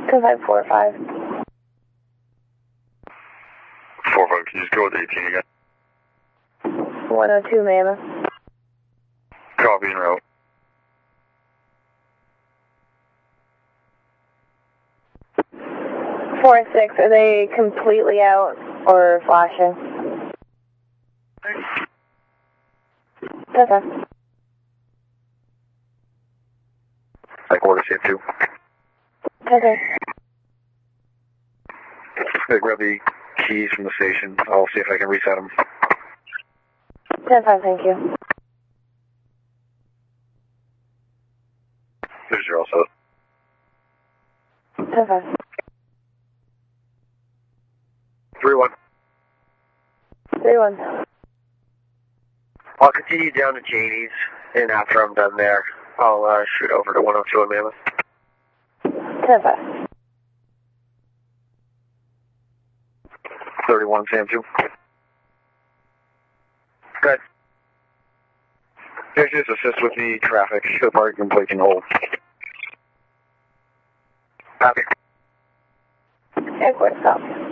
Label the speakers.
Speaker 1: 10545.
Speaker 2: 45, can you just go with 18 again?
Speaker 1: 102 Mammoth.
Speaker 2: Copy en route.
Speaker 1: 4-6, are they completely out or flashing? Okay.
Speaker 2: Like order safe 2.
Speaker 1: Okay.
Speaker 2: I'll grab the keys from the station. I'll see if I can reset them.
Speaker 1: 10-5, thank you.
Speaker 2: There's your also.
Speaker 1: 10-5.
Speaker 2: 3-1.
Speaker 1: 3-1.
Speaker 2: I'll continue down to Janie's, and after I'm done there, I'll shoot over to 102 in Mammoth.
Speaker 1: 10-5.
Speaker 2: 31, Sam 2. Good. Just assist with the traffic. The parking plate can hold. Copy.
Speaker 1: Airport, copy.